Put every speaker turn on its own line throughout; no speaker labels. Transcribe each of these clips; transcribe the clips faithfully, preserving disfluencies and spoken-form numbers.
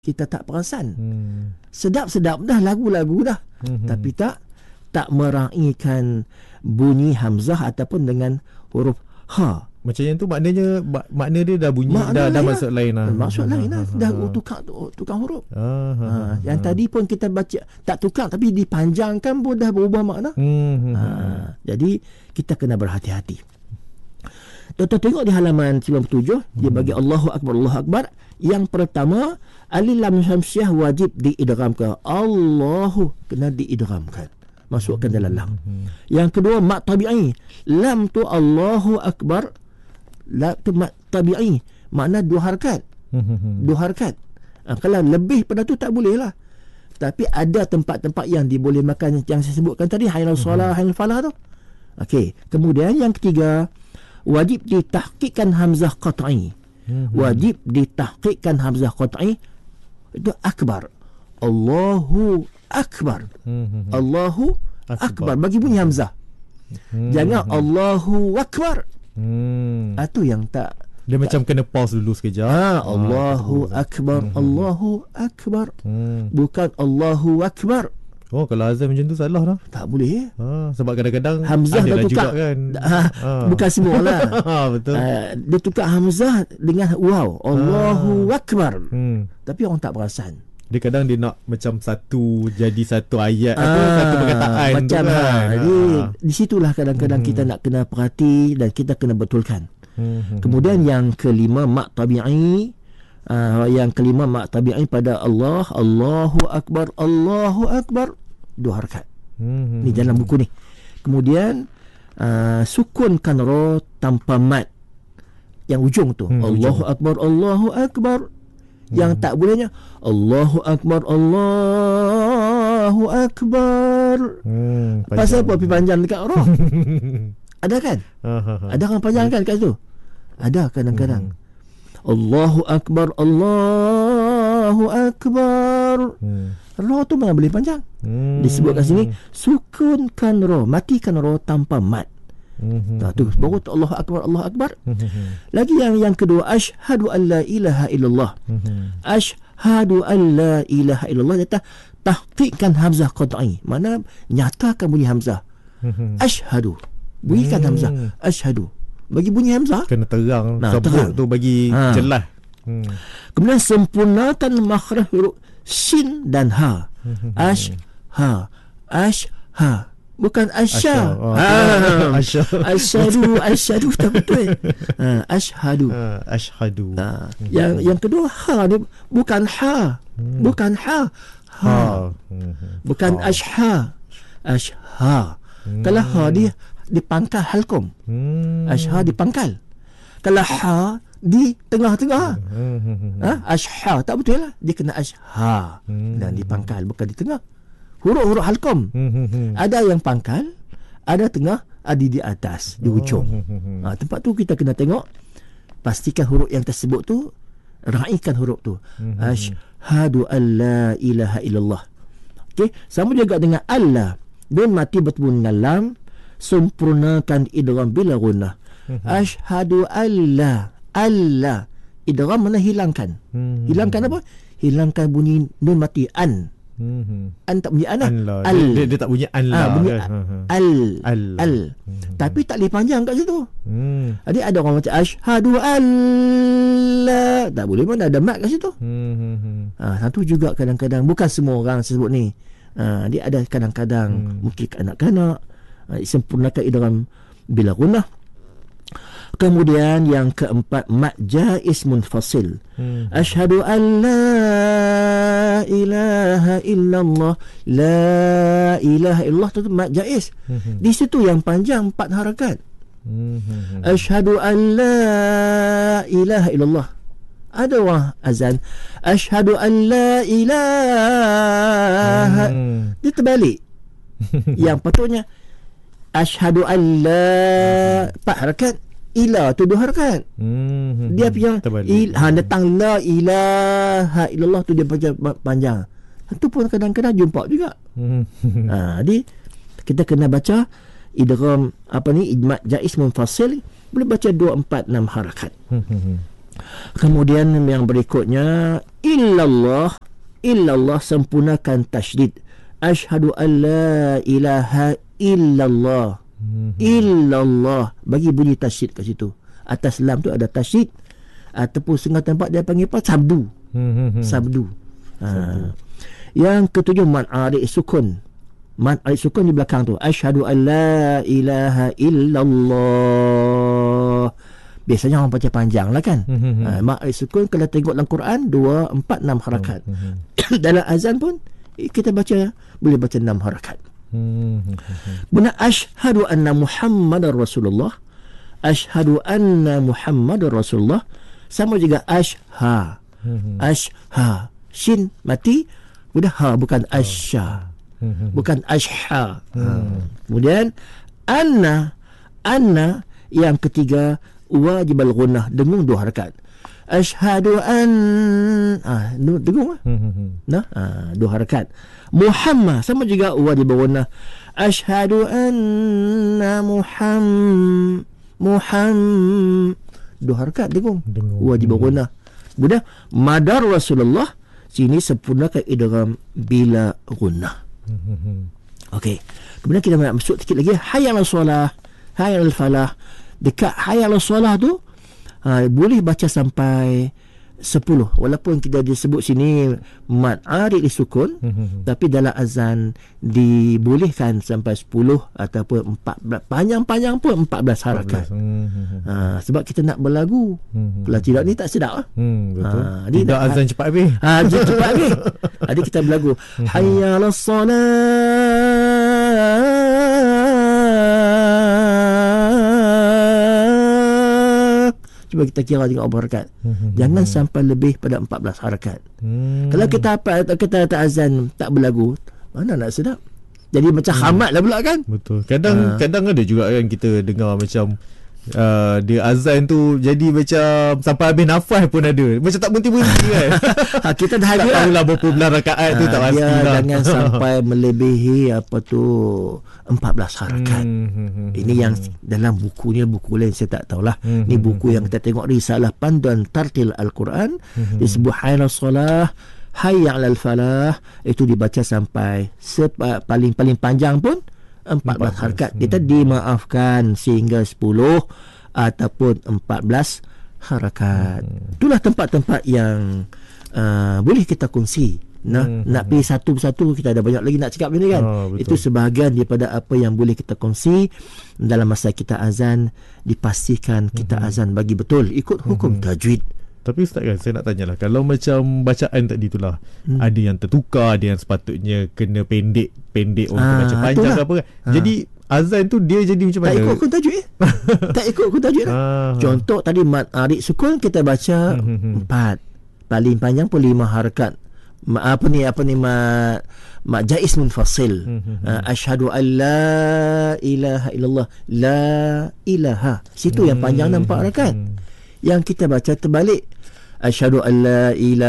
kita tak perasan.
Hmm.
Sedap-sedap dah lagu-lagu dah.
Hmm.
Tapi tak tak meraihkan bunyi hamzah ataupun dengan huruf ha.
Macam yang tu maknanya mak, makna dia dah bunyi,
Makna
dah, dah
lain
maksud
lah.
lain lah.
Maksud lain lah.
Ha,
Dah
ha, ha.
tukar tukar huruf.
Ah, ha,
Ha,
ha,
yang
ha.
tadi pun kita baca tak tukar tapi dipanjangkan pun dah berubah makna.
Hmm, hmm,
Ha,
hmm.
jadi kita kena berhati-hati. Tuan-tuan tengok di halaman sembilan puluh tujuh dia bagi Allahu Akbar Allahu Akbar. Yang pertama alif lam syamsiah wajib diidghamkan. Allahu kena diidghamkan. Masukkan dalam lam. Yang kedua mat tabi'i. Lam tu Allahu Akbar. Lam tu mat tabi'i. Makna dua harakat. Dua harakat. Ha, kalau lebih pada tu tak boleh lah. Tapi ada tempat-tempat yang diboleh makan yang saya sebutkan tadi. Hainal salah, hainal falah tu. Okey. Kemudian yang ketiga wajib ditahqiqkan hamzah qat'i. Wajib ditahqiqkan hamzah qat'i. Itu akbar. Allahu Akbar. Allahu Akbar. Bagi bunyi hamzah. Jangan Allahu Akbar.
Hmm.
Itu yang tak.
Dia tak, macam kena pause dulu sekejap.
Ah, Allahu ah, Akbar. Hmm. Allahu Akbar. Hmm. Bukan Allahu Akbar.
Oh, kalau azan macam tu salah dah.
Tak boleh.
Ha, sebab kadang-kadang
hamzah dah tukar
kan.
Ha, ha. Bukan semua lah.
Ha, betul.
Ha, dia tukar hamzah dengan waw. Allahu ha. Akbar. Hmm. Tapi orang tak perasan.
Dia kadang dia nak macam satu jadi satu ayat
ah,
atau satu perkataan
macam
tu kan.
Ha, di, di situlah kadang-kadang hmm. kita nak kena perhati dan kita kena betulkan. Hmm. Kemudian yang kelima mak tabi'i. Uh, yang kelima mak tabi'i pada Allah. Allahu Akbar. Allahu Akbar. Dua harakat. Hmm. Ni dalam buku ni. Kemudian uh, sukunkan ra tanpa mat. Yang ujung tu. Hmm, Allahu ujung. Akbar. Allahu Akbar. Yang hmm. tak bolehnya Allahu Akbar Allahu Akbar. Hmm, pasal apa pergi panjang dekat roh? Ada kan? Ada kan panjang kan kat situ? Ada kadang-kadang. Hmm. Allahu Akbar Allahu Akbar. Hmm. Roh tu mana boleh panjang? Hmm. Disebutkan sini sukunkan roh, matikan roh tanpa mat. Mm-hmm. Nah, tu baru tu Allahu Akbar Allahu Akbar. Mm-hmm. Lagi yang yang kedua asyhadu an la ilaha illallah. Mm-hmm. Asyhadu an la ilaha illallah kata tahqiqkan hamzah qat'i. Mana nyatakan bunyi hamzah. Mm-hmm. Asyhadu. Bunyikan mm. hamzah. Asyhadu. Bagi bunyi hamzah
kena terang.
Nah,
sebut
terang.
Tu bagi ha. jelas. Hmm.
Kemudian sempurnakan makhraj huruf sin dan ha. Mm-hmm. Ash ha. Ash ha. Bukan asya.
Oh,
ah, asya. Asyhadu, asyhadu tak betul. Ha, asyhadu.
Uh, asyhadu.
Ha. Hmm. Yang yang kedua ha dia bukan ha. Hmm. Bukan ha. Ha. ha. Bukan ha. Ashha. Ashha. Hmm. Kalau ha dia dipangkal halqum. Hmm. Ashha dipangkal. Kalau ha di tengah-tengah. Hmm. Ha? Ashha tak betul lah. Dia kena ashha hmm. dan dipangkal bukan di tengah. Huruf-huruf halqum. Hmm. Ada yang pangkal, ada tengah, ada di atas, di ujung. Oh. Ha, tempat tu kita kena tengok, pastikan huruf yang tersebut tu, raikan huruf tu. Hmm. Asyhadu an la ilaha illallah. Okey, sama juga dengan Allah. Nun mati bertemu dengan lam, sempurnakan idgham bila gunnah. Hmm. Asyhadu alla, alla. Idgham mana hilangkan. Hmm. Hilangkan apa? Hilangkan bunyi nun mati an. Hmm. An tak bunyi an lah.
Al. Dia, dia tak bunyi an lah.
Ha, bunyi
kan?
al. Al. al.
Hmm.
Tapi tak boleh panjang kat situ.
Hmm.
Jadi ada orang macam asyhadu alla. Tak boleh mana ada mat kat situ. Hmm. Ha, satu juga kadang-kadang bukan semua orang sebut ni. Ha, dia ada kadang-kadang hmm. mungkin kanak-kanak ha, sempurnakan idgham bila gunnah. Kemudian yang keempat mat jaiz munfasil. Hmm. Asyhadu an la ilaha illallah. La ilaha illallah tu mat jaiz. Hmm. Di situ yang panjang empat harakat. Hmm. Asyhadu an la ilaha illallah. Ada orang azan asyhadu an la ilaha. Hmm. Dia terbalik. Yang patutnya asyhadu an la empat harakat. Ila tu dua harakat. Hmm, dia yang il, ha, datang la ilaha illallah tu dia panjang, panjang. Itu pun kadang-kadang jumpa juga. Hmm. Ha, jadi kita kena baca idgham apa ni idmat jaiz munfasil boleh baca dua empat enam harakat. Hmm. Kemudian yang berikutnya, illallah, illallah sempurnakan tasydid. Asyhadu an la ilaha illallah. Hmm. Illallah, bagi bunyi tasydid kat situ. Atas lam tu ada tasydid, ataupun setengah tempat dia panggil apa? Sabdu. Hmm. Sabdu. Ha. Yang ketujuh, mad arid sukun. Mad arid sukun di belakang tu. Asyhadu an la ilaha illallah. Biasanya orang baca panjang lah kan. Mm-hmm. Ha, mad arid sukun kalau tengok dalam Quran dua, empat, enam harakat. Mm-hmm. Dalam azan pun kita baca boleh baca enam harakat. Mm-hmm. Benar, asyhadu anna Muhammadar Rasulullah. Asyhadu anna Muhammadar Rasulullah. Sama juga ashha. Mm-hmm. Ashha. Shin mati, sudah ha, bukan asya. Mm-hmm. Bukan ashha. Mm-hmm. Ha. Kemudian anna, anna yang ketiga wajib al-ghunnah, dengung dua harakat. Asyhadu an, ah dengung ah. Nah, ah, dua harakat. Muhammad sama juga wajib al-ghunnah. Asyhadu anna Muhammad, Muhammad, dua harakat dengung. Wajib al-ghunnah. Sudah madar Rasulullah, sini sempurnakan idgham bila ghunnah. Okey. Kemudian kita masuk sikit lagi, hayya 'alas solah, hayya 'alal falah. Dekat hayya 'alas solah tu ha, boleh baca sampai sepuluh, walaupun kita disebut sini mad arid disukun, mm-hmm. tapi dalam azan dibolehkan sampai sepuluh ataupun empat belas, panjang-panjang pun empat belas harakat. Mm-hmm. Ha, sebab kita nak berlagu. Mm-hmm. Kalau tidak ni tak sedap ah. Hmm, betul. Ha,
tidak nak, azan cepat habis.
Ha, cepat habis. Jadi kita berlagu. Mm-hmm. Hayya 'alas solah. Cuba kita kira tengok berapa harakat. Hmm. Jangan sampai lebih pada empat belas harakat. Hmm. Kalau kita apa kita tak azan tak berlagu, mana nak sedap. Jadi macam hmm. khamat lah pula kan.
Betul. Kadang ha. kadang ada juga kan kita dengar macam uh, dia azan tu jadi macam sampai habis nafas pun ada. Macam tak berhenti-berhenti kan.
Ha, kita dah
tak tahulah berapa belas rakaat ha, tu tak pasti lah.
Jangan sampai melebihi apa tu empat belas harakat. Hmm. Ini yang dalam bukunya, buku lain saya tak tahulah. Hmm. Ini buku yang kita tengok Risalah Panduan Tartil Al-Quran. Hmm. Disebut hayya 'alas solah, hayya 'alal falah, itu dibaca sampai sepa, paling-paling panjang pun empat belas harakat. Kita dimaafkan sehingga sepuluh ataupun empat belas harakat. Hmm. Itulah tempat-tempat yang uh, boleh kita kongsi. Nah, hmm. nak pilih satu persatu kita ada banyak lagi nak cakap ni kan. Oh, itu sebahagian daripada apa yang boleh kita kongsi dalam masa kita azan. Dipastikan kita hmm. azan bagi betul ikut hukum hmm. tajwid.
Tapi Ustaz kan, saya nak tanyalah, kalau macam bacaan tadi itulah hmm. ada yang tertukar, ada yang sepatutnya kena pendek pendek orang ah, baca panjang ke apa kan. Ah. Jadi azan tu dia jadi macam mana?
Tak ikut hukum tajwid. Tak ikut hukum tajwid lah. Ah. Contoh tadi mad arid sukun kita baca hmm. empat, paling panjang pun lima harakat. Ma, apa ni apa ni ma ma jaiz munfasil. Mm-hmm. Uh, asyhadu an la ilaha illallah, la ilaha. Situ mm-hmm. yang panjang nampak harakat. Yang kita baca terbalik, asyhadu an la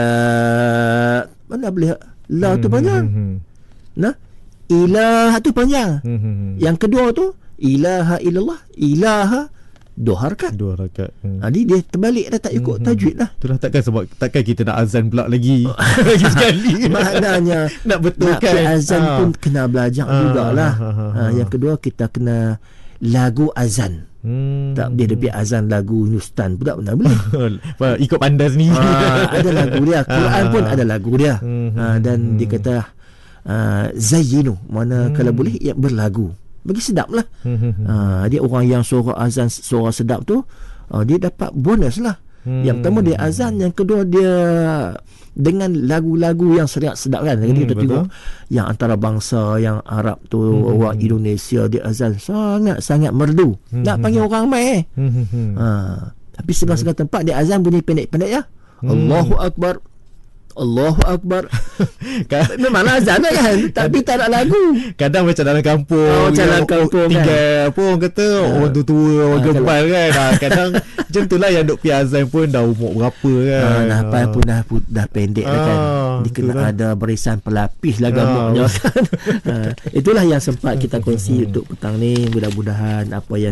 ilaha, mana boleh la tu panjang. Mm-hmm. Nah, ilaha tu panjang. Mm-hmm. Yang kedua tu ilaha illallah, ilaha dua harakat.
Dua harakat. Hmm.
Jadi dia terbalik dah, tak ikut hmm. tajwid lah.
Itulah takkan sebab takkan kita nak azan pula lagi. lagi sekali.
Maknanya
nak betulkan.
Nak azan ha. pun kena belajar ha. jugalah. Ha. Ha. Ha. Yang kedua kita kena lagu azan. Hmm. Tak dia lebih azan lagu Hindustan pula benar boleh.
Ikut pandai sendiri.
Ha. Ada lagu dia. Quran pun ada lagu dia. Hmm. Ha. Dan dia kata uh, zayyinu, mana hmm. kalau boleh yang berlagu. Bagi sedap lah. Hmm. Uh, dia orang yang suara azan, suara sedap tu, uh, dia dapat bonus lah. Hmm. Yang pertama dia azan, yang kedua dia dengan lagu-lagu yang sangat sedap kan. Jadi hmm, kita betul. Tengok yang antara bangsa, yang Arab tu, hmm. orang Indonesia, dia azan sangat-sangat merdu. Hmm. Nak panggil orang mai eh. Hmm. Uh, tapi segala-segala tempat dia azan bunyi pendek-pendek ya. Hmm. Allahu Akbar, Allahu Akbar. Memanglah azan kan, tapi tak ada lagu.
Kadang macam dalam kampung,
oh, macam dalam kampung
tinggal
kan?
Apa orang kata uh, orang tua-tua, orang uh, gembal kan. Ha, kadang macam itulah yang duk pergi azan pun dah umur berapa kan.
Uh, Nafas pun dah, dah pendek uh, kan. Dia kena lah. Ada barisan pelapis lah gambarnya uh, kan. uh, Itulah yang sempat kita kongsi untuk petang ni. Mudah-mudahan apa yang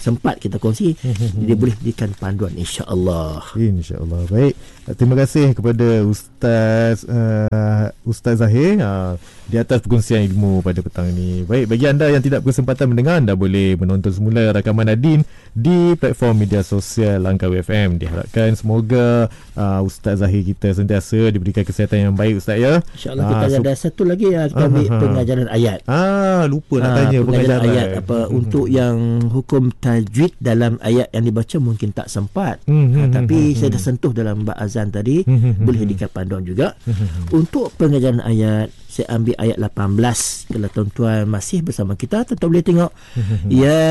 sempat kita kongsi, dia boleh berikan panduan, insya-Allah.
Insya-Allah. Baik. Terima kasih kepada Ustaz uh, Ustaz Zahir uh, di atas perkongsian ilmu pada petang ini. Baik, bagi anda yang tidak berkesempatan mendengar, anda boleh menonton semula rakaman Nadin di platform media sosial Langkawi F M. Diharapkan semoga uh, Ustaz Zahir kita sentiasa diberikan kesihatan yang baik, Ustaz, ya.
InsyaAllah. Kita uh, ada so, satu lagi yang kita ambil uh, pengajaran ayat.
Ah, lupa nak
uh,
tanya
pengajaran, pengajaran ayat apa
hmm.
untuk yang hukum tajwid dalam ayat yang dibaca mungkin tak sempat. Hmm, uh,
hmm,
tapi
hmm,
saya dah sentuh dalam bab azan tadi,
hmm,
boleh diberikan panduan juga. Hmm, untuk pengajaran ayat, saya ambil ayat lapan belas. Kalau tuan-tuan masih bersama kita, tuan-tuan boleh tengok. Ya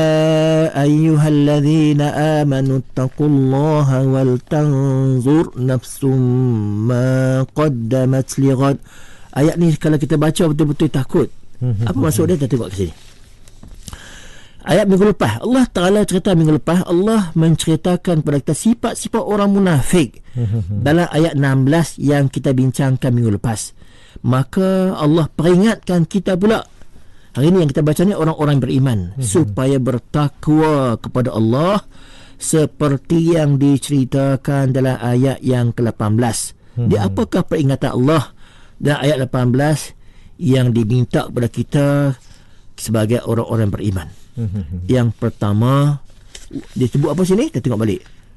ayyuhallazina amanu taqullaha wal tanzur nafsum ma qaddamat lighad. Ayat ni kalau kita baca betul-betul takut. Apa maksud dia? Kita tengok ke sini. Ayat minggu lepas, Allah Ta'ala cerita minggu lepas, Allah menceritakan kepada kita sifat-sifat orang munafik dalam ayat enam belas yang kita bincangkan minggu lepas. Maka Allah peringatkan kita pula hari ini yang kita baca ni, orang-orang beriman supaya bertakwa kepada Allah seperti yang diceritakan dalam ayat yang ke lapan belas. Di apakah peringatan Allah dalam ayat lapan belas yang diminta kepada kita sebagai orang-orang beriman? Yang pertama, dia sebut apa sini? Kita tengok balik.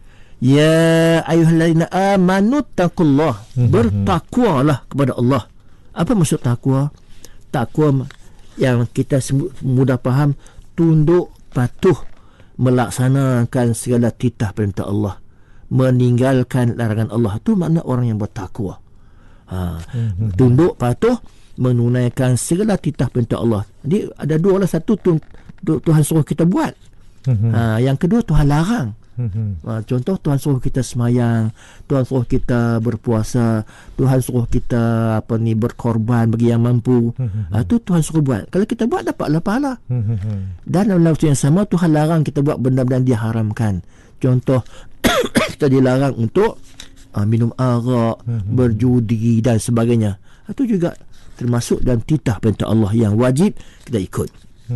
Ya ayyuhallazina amanu taqullah, bertakwalah kepada Allah. Apa maksud takwa? Takwa yang kita mudah faham, tunduk patuh melaksanakan segala titah perintah Allah, meninggalkan larangan Allah. Itu makna orang yang bertakwa. Ha, tunduk patuh menunaikan segala titah perintah Allah. Jadi ada dua lah. Satu tu, tu, Tuhan suruh kita buat. Ha, yang kedua Tuhan larang. Ha, contoh Tuhan suruh kita semayang, Tuhan suruh kita berpuasa, Tuhan suruh kita apa ni berkorban bagi yang mampu. Ha, tu Tuhan suruh buat. Kalau kita buat, dapatlah pahala. Dan dalam waktu yang sama Tuhan larang kita buat benda-benda yang diharamkan. Contoh kita dilarang untuk uh, minum arak, berjudi dan sebagainya. Itu juga termasuk dalam titah perintah Allah yang wajib kita ikut.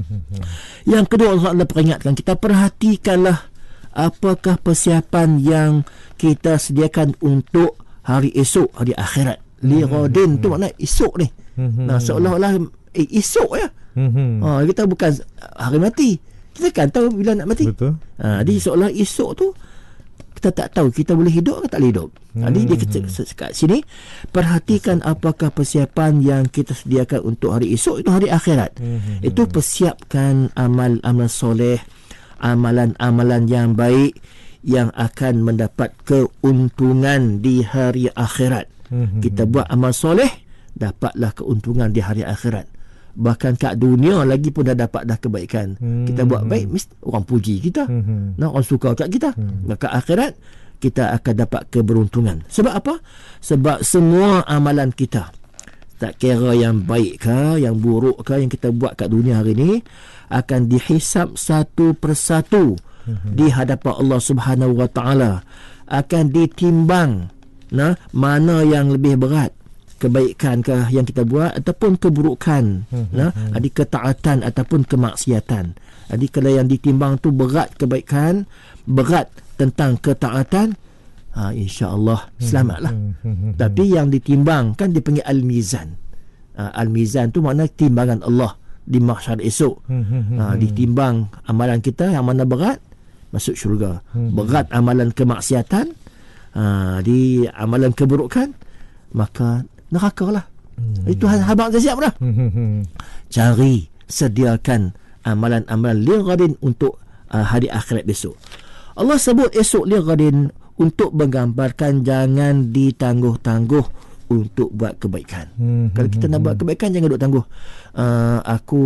Yang kedua, Allah peringatkan kita, perhatikanlah apakah persiapan yang kita sediakan untuk hari esok, hari akhirat. Lighadin tu makna esok ni. Nah, seolah-olah eh, esok ya. Ha, kita bukan hari mati. Kita kan tahu bila nak mati. Betul. Ha, jadi seolah esok tu kita tak tahu kita boleh hidup atau tak boleh hidup. Hmm. Jadi dia kata kat sini, perhatikan apakah persiapan yang kita sediakan untuk hari esok, itu hari akhirat. Hmm. Itu persiapkan amal-amal soleh, amalan-amalan yang baik yang akan mendapat keuntungan di hari akhirat. Hmm. Kita buat amal soleh, dapatlah keuntungan di hari akhirat. Bahkan kat dunia lagi pun dah dapat dah kebaikan. Hmm. Kita buat baik, mesti orang puji kita. Hmm. Nah, orang suka kat kita. Hmm. Maka akhirat kita akan dapat keberuntungan. Sebab apa? Sebab semua amalan kita, tak kira yang baik ke, yang buruk ke, yang kita buat kat dunia hari ni, akan dihisap satu persatu hmm. di hadapan Allah Subhanahu Wa Taala. Akan ditimbang, nah, mana yang lebih berat, kebaikan ke yang kita buat ataupun keburukan, hmm, nah, hmm. ada ketaatan ataupun kemaksiatan. Jadi kalau yang ditimbang tu berat kebaikan, berat tentang ketaatan, ha, insya-Allah selamatlah. Hmm, hmm, hmm, Tapi yang ditimbang kan dipanggil al-mizan. Ha, al-mizan tu makna timbangan Allah di mahsyar esok. Hmm, hmm, ha, ditimbang amalan kita yang mana berat, masuk syurga. Hmm, berat amalan kemaksiatan, ha, di amalan keburukan, maka neraka lah. Hmm. Itu habang dah siap dah. Hmm. Cari, sediakan amalan-amalan lighadin untuk uh, hari akhirat besok. Allah sebut esok lighadin untuk menggambarkan jangan ditangguh-tangguh untuk buat kebaikan. Hmm. Kalau kita nak buat kebaikan, jangan duk tangguh. Uh, aku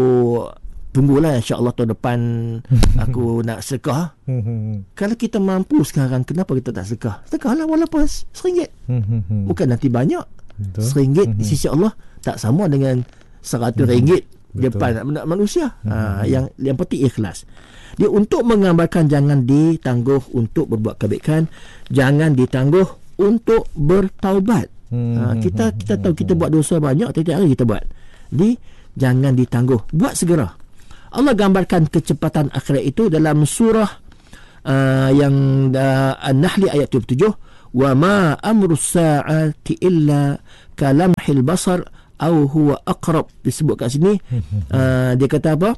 tunggulah insya-Allah tahun depan aku nak sedekah. Kalau kita mampu sekarang, kenapa kita tak sedekah? Sedekahlah walaupun seringgit. Bukan nanti banyak. Betul. Seringgit mm-hmm. di sisi Allah tak sama dengan seratus mm-hmm. ringgit di depan manusia. Mm-hmm. Ha, yang yang penting ikhlas. Dia untuk menggambarkan jangan ditangguh untuk berbuat kebaikan, jangan ditangguh untuk bertaubat. Mm-hmm. Ha, kita kita tahu kita buat dosa banyak, tiap hari kita buat. Jadi jangan ditangguh, buat segera. Allah gambarkan kecepatan akhirat itu dalam surah uh, yang uh, An-Nahl ayat tujuh puluh tujuh, wa ma amru sa'ati illa kalamhil basar aw huwa aqrab. Disebut kat sini uh, dia kata apa,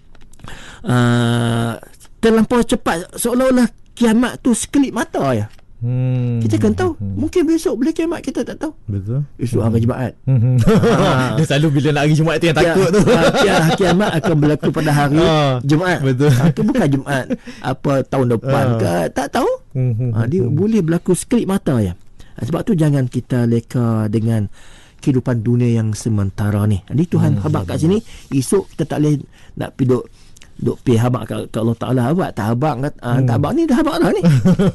uh, terlampau cepat, seolah-olah kiamat tu sekelip mata ya. Hmm. Kita kan tahu hmm. mungkin besok boleh kiamat, kita tak tahu.
Betul.
Esok hari Jumaat.
ha. Dia selalu bila nak hari Jumaat tu yang takut tu.
Ya, kiamat akan berlaku pada hari ha. Jumaat.
Betul.
Ha, itu bukan Jumaat apa tahun depan ha. ke, tak tahu. Ha, dia boleh berlaku sekelip mata ya. Sebab tu jangan kita leka dengan kehidupan dunia yang sementara ni. Jadi Tuhan hmm. habaq kat sini, esok kita tak boleh nak pergi duk duk pi habaq kat, kat Allah Taala, habaq tak habaq kat uh, hmm. tak habaq ni dah habaq dah ni.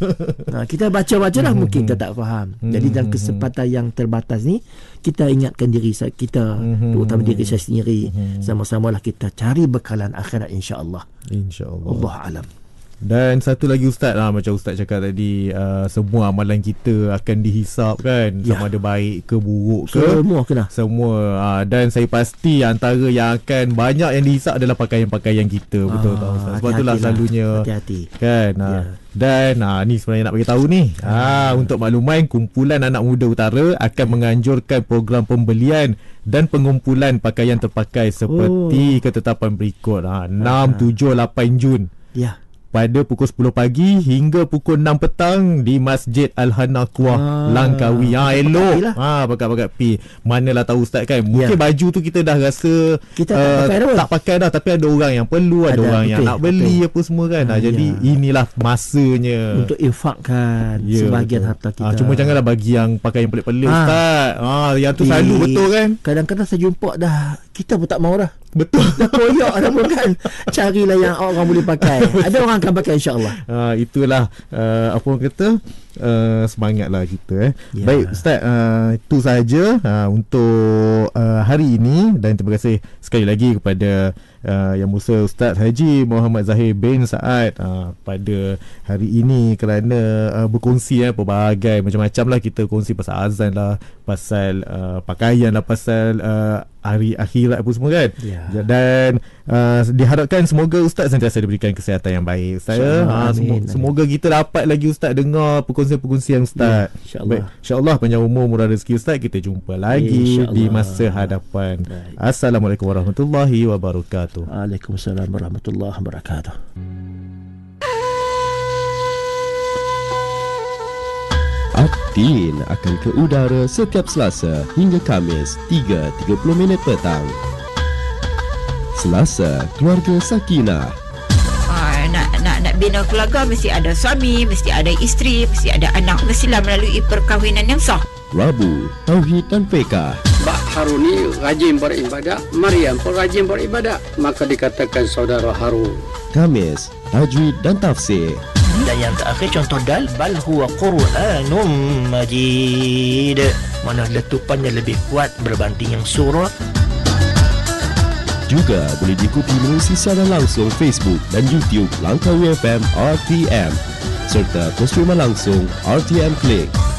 Ha, kita baca-baca lah, mungkin kita tak faham. Jadi dalam kesempatan yang terbatas ni, kita ingatkan diri kita, terutama diri saya sendiri, sama-samalah kita cari bekalan akhirat, insya-Allah.
Insya-Allah.
Allah alam.
Dan satu lagi Ustaz lah, macam Ustaz cakap tadi, uh, semua amalan kita akan dihisap kan, ya. Sama ada baik ke buruk ke,
semua kena.
Semua uh, dan saya pasti antara yang akan banyak yang dihisap adalah pakaian-pakaian kita. Ah, betul tak Ustaz? Sebab itulah selalunya
hati-hati.
Kan ya. uh, Dan uh, ni sebenarnya nak bagi tahu ni, ah. uh, untuk makluman, Kumpulan Anak Muda Utara akan menganjurkan program pembelian dan pengumpulan pakaian terpakai seperti oh. ketetapan berikut, uh, enam, tujuh, lapan Jun. Ya. Pada pukul sepuluh pagi hingga pukul enam petang di Masjid Al-Hana Kuah, ah, Langkawi. Ha, elok. Ha, bakat-bakat pi. Manalah tahu Ustaz kan. Mungkin ya. baju tu kita dah rasa kita uh, tak, pakai tak pakai dah, tapi ada orang yang perlu, ada, ada orang betul, yang nak beli betul. apa semua kan. Ha, ha, jadi ya. inilah masanya
untuk infakkan ya, sebahagian betul. harta kita. Ha,
cuma janganlah bagi yang pakai yang pelik-pelik ha. Ustaz. Ha, yang tu selalu betul kan.
Kadang-kadang saya jumpa dah, kita pun tak mau dah.
Betul.
Dah koyak dah pun kan. Carilah yang orang boleh pakai. Ada orang akan pakai, insya-Allah.
Uh, itulah uh, apa orang kata, uh, semangatlah kita eh. Ya. Baik Ustaz, uh, itu sahaja uh, untuk uh, hari ini, dan terima kasih sekali lagi kepada uh, Yang Mulia Ustaz Haji Muhammad Zahir bin Saad uh, pada hari ini kerana uh, berkongsi eh, pelbagai macam-macam lah. Kita kongsi pasal azan lah, pasal uh, pakaian lah, pasal uh, hari akhirat pun semua kan. Ya. Dan uh, diharapkan semoga Ustaz sentiasa diberikan kesihatan yang baik Ustaz. Ha, semoga, semoga kita dapat lagi Ustaz dengar perkongsian-perkongsian Ustaz. Ya, insya-Allah. Insya-Allah panjang umur, murah rezeki Ustaz. Kita jumpa lagi di masa hadapan. Baik. Assalamualaikum warahmatullahi wabarakatuh.
Waalaikumsalam warahmatullahi wabarakatuh.
Aktin akan ke udara setiap Selasa hingga Khamis tiga tiga puluh minit petang. Selasa Keluarga Sakinah.
Ah, nak nak nak bina keluarga mesti ada suami, mesti ada isteri, mesti ada anak, mestilah melalui perkahwinan yang sah.
Rabu Tauhid dan Fiqh.
Mbak Haruni rajin beribadat, Maryam pun rajin beribadat, maka dikatakan saudara Harun.
Khamis Tajwid dan Tafsir.
Dan yang terakhir contoh dal, bal huwa Qur'anum Majid, mana letupannya lebih kuat berbanding yang surah.
Juga boleh diikuti melalui siaran langsung Facebook dan YouTube Langkawi F M R T M serta penstreaman langsung R T M Click.